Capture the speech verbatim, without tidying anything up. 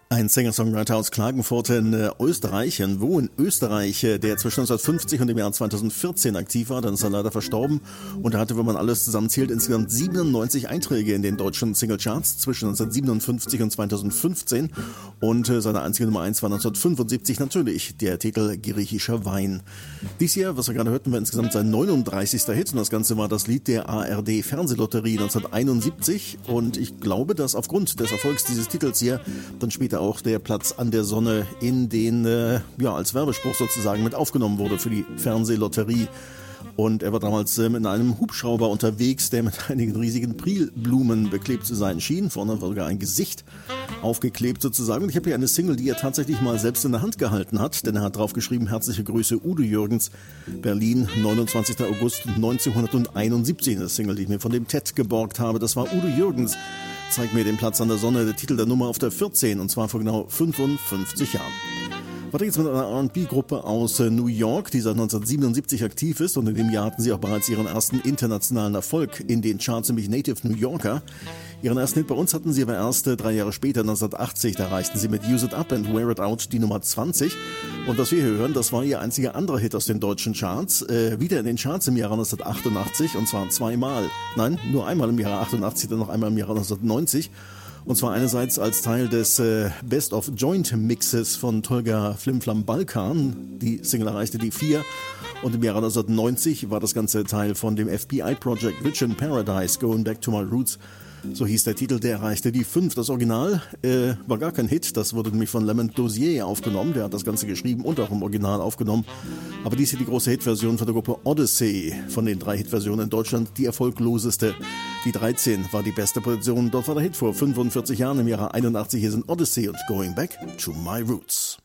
Ein Singer-Songwriter aus Klagenfurt in äh, Österreich, in Wo in Österreich, äh, der zwischen neunzehnhundertfünfzig und dem Jahr zweitausendvierzehn aktiv war, dann ist er leider verstorben und er hatte, wenn man alles zusammenzählt, insgesamt siebenundneunzig Einträge in den deutschen Singlecharts zwischen neunzehnhundertsiebenundfünfzig und zweitausendfünfzehn und äh, seine einzige Nummer eins war neunzehnhundertfünfundsiebzig natürlich der Titel Griechischer Wein. Dies hier, was wir gerade hörten, war insgesamt sein neununddreißigster Hit und das Ganze war das Lied der A R D Fernsehlotterie neunzehnhunderteinundsiebzig und ich glaube, dass aufgrund des Erfolgs dieses Titels hier dann später auch der Platz an der Sonne in den, äh, ja, als Werbespruch sozusagen mit aufgenommen wurde für die Fernsehlotterie. Und er war damals äh, mit einem Hubschrauber unterwegs, der mit einigen riesigen Prilblumen beklebt zu sein schien. Vorne war sogar ein Gesicht aufgeklebt sozusagen. Und ich habe hier eine Single, die er tatsächlich mal selbst in der Hand gehalten hat, denn er hat drauf geschrieben, herzliche Grüße Udo Jürgens, Berlin, neunundzwanzigster August neunzehnhunderteinundsiebzig. Eine Single, die ich mir von dem Ted geborgt habe. Das war Udo Jürgens. Zeig mir den Platz an der Sonne, der Titel der Nummer auf der vierzehn und zwar vor genau fünfundfünfzig Jahren. Weiter geht's mit einer R und B-Gruppe aus New York, die seit neunzehnhundertsiebenundsiebzig aktiv ist und in dem Jahr hatten sie auch bereits ihren ersten internationalen Erfolg in den Charts, nämlich Native New Yorker. Ihren ersten Hit bei uns hatten sie aber erst drei Jahre später, neunzehnhundertachtzig, da erreichten sie mit Use It Up and Wear It Out die Nummer zwanzig. Und was wir hier hören, das war ihr einziger anderer Hit aus den deutschen Charts, äh, wieder in den Charts im Jahre neunzehnhundertachtundachtzig und zwar zweimal. Nein, nur einmal im Jahre achtundachtzig, dann noch einmal im Jahre neunzehnhundertneunzig. Und zwar einerseits als Teil des äh, Best of Joint Mixes von Tolga Flimflam Balkan. Die Single erreichte die vier. Und im Jahre neunzehnhundertneunzig war das ganze Teil von dem F B I-Projekt Rich in Paradise, Going Back to My Roots. So hieß der Titel, der erreichte die fünf. Das Original äh, war gar kein Hit, das wurde nämlich von Lamont Dozier aufgenommen, der hat das Ganze geschrieben und auch im Original aufgenommen. Aber dies hier die große Hitversion von der Gruppe Odyssey, von den drei Hitversionen in Deutschland die erfolgloseste. Die dreizehn war die beste Position, dort war der Hit vor fünfundvierzig Jahren im Jahre einundachtzig. Hier sind Odyssey und Going Back to My Roots.